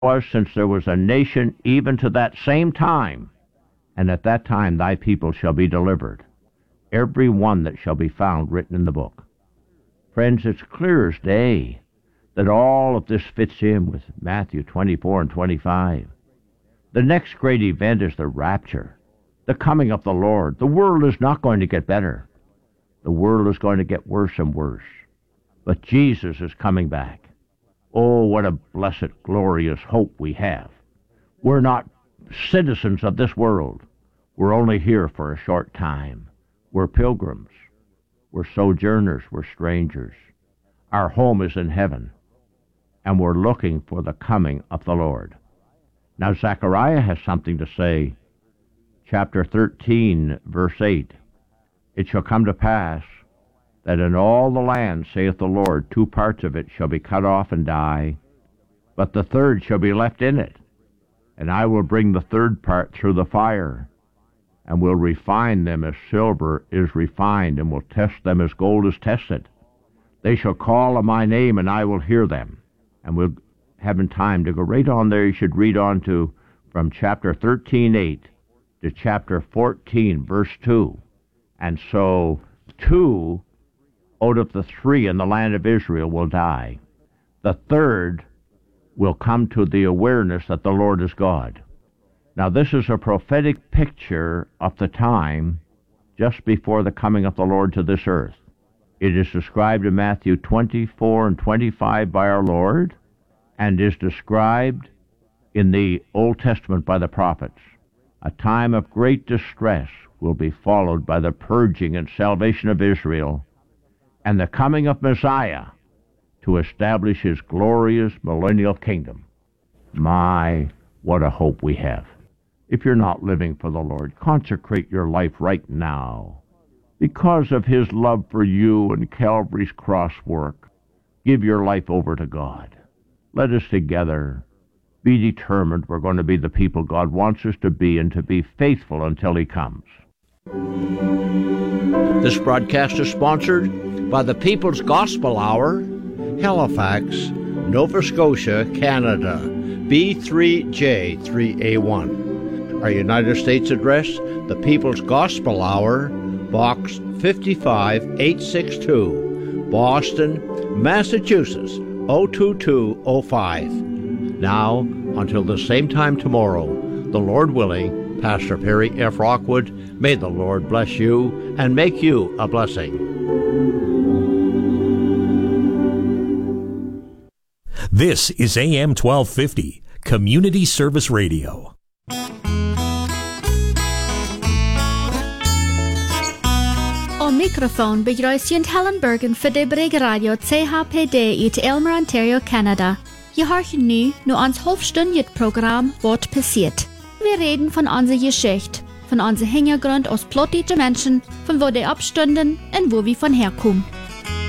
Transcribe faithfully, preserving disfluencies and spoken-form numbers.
was since there was a nation even to that same time, and at that time thy people shall be delivered, every one that shall be found written in the book. Friends, it's clear as day that all of this fits in with Matthew twenty-four and twenty-five. The next great event is the rapture, the coming of the Lord. The world is not going to get better. The world is going to get worse and worse. But Jesus is coming back. Oh, what a blessed, glorious hope we have. We're not citizens of this world. We're only here for a short time. We're pilgrims. We're sojourners. We're strangers. Our home is in heaven, and we're looking for the coming of the Lord. Now, Zechariah has something to say. Chapter thirteen, verse eight. It shall come to pass that in all the land, saith the Lord, two parts of it shall be cut off and die, but the third shall be left in it. And I will bring the third part through the fire, and will refine them as silver is refined, and will test them as gold is tested. They shall call on my name, and I will hear them. And we'll have time to go right on there. You should read on to from chapter thirteen, eight to chapter fourteen, verse two. And so two out of the three in the land of Israel will die. The third will come to the awareness that the Lord is God. Now, this is a prophetic picture of the time just before the coming of the Lord to this earth. It is described in Matthew twenty-four and twenty-five by our Lord, and is described in the Old Testament by the prophets. A time of great distress will be followed by the purging and salvation of Israel, and the coming of Messiah to establish his glorious millennial kingdom. My, what a hope we have. If you're not living for the Lord, consecrate your life right now. Because of his love for you and Calvary's cross work, give your life over to God. Let us together be determined we're going to be the people God wants us to be, and to be faithful until he comes. This broadcast is sponsored by the People's Gospel Hour, Halifax, Nova Scotia, Canada, B three J three A one. Our United States address, the People's Gospel Hour, Box fifty-five eight sixty-two, Boston, Massachusetts, oh two two oh five. Now, until the same time tomorrow, the Lord willing, Pastor Perry F. Rockwood, may the Lord bless you and make you a blessing. This is A M twelve fifty, Community Service Radio. Au microphone begrüßt Helen Bergen für die Brig Radio C H P D uit Aylmer, Ontario, Canada. Je hoort nu naar ons halfstündig Programm Wat passiert. Wir reden von unserer Geschichte, von unserem Hintergrund als plottige Menschen, von wo die abstunden und wo wir von herkommen.